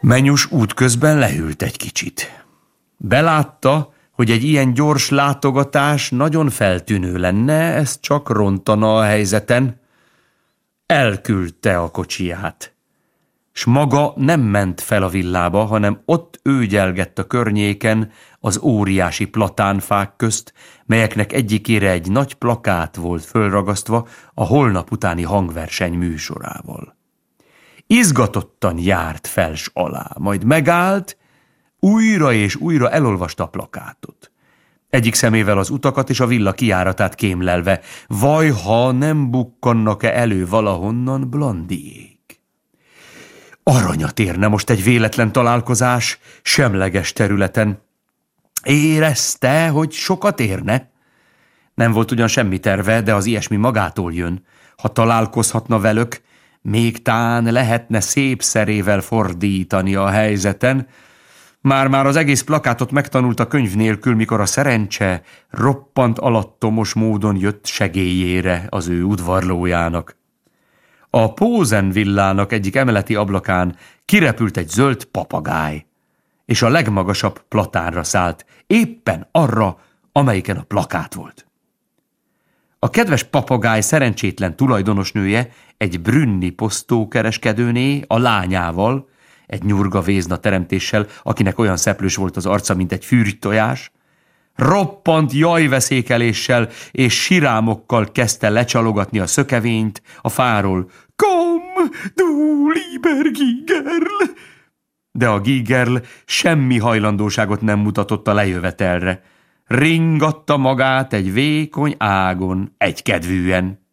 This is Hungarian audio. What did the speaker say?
Menyus útközben leült egy kicsit. Belátta, hogy egy ilyen gyors látogatás nagyon feltűnő lenne, ez csak rontana a helyzeten. Elküldte a kocsiját, s maga nem ment fel a villába, hanem ott őgyelgett a környéken az óriási platánfák közt, melyeknek egyikére egy nagy plakát volt fölragasztva a holnap utáni hangverseny műsorával. Izgatottan járt fel s alá, majd megállt, újra és újra elolvasta a plakátot. Egyik szemével az utakat és a villa kijáratát kémlelve, vaj, ha nem bukkannak-e elő valahonnan Blandiék. Aranyat érne most egy véletlen találkozás, semleges területen. Érezte, hogy sokat érne. Nem volt ugyan semmi terve, de az ilyesmi magától jön. Ha találkozhatna velük, még tán lehetne szép szerével fordítani a helyzeten. Már az egész plakátot megtanulta könyv nélkül, mikor a szerencse roppant alattomos módon jött segélyére az ő udvarlójának. A Pózen villának egyik emeleti ablakán kirepült egy zöld papagáj, és a legmagasabb platánra szállt, éppen arra, amelyiken a plakát volt. A kedves papagáj szerencsétlen tulajdonosnője, egy brünni posztókereskedőné, a lányával, egy nyurga vézna teremtéssel, akinek olyan szeplős volt az arca, mint egy fűrtojás, roppant jajveszékeléssel és sirámokkal kezdte lecsalogatni a szökevényt a fáról. Komm, du lieber Gigerl! De a Gigerl semmi hajlandóságot nem mutatott a lejövetelre. Ringatta magát egy vékony ágon, egykedvűen.